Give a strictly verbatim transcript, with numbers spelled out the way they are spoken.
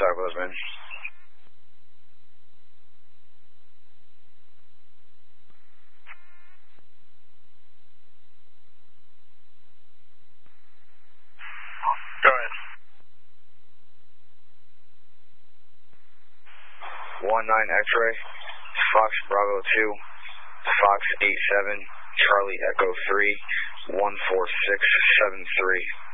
contact with us, man. Go ahead. one nine X-ray, Fox Bravo two, Fox eight seven, Charlie Echo three, one four six seven three.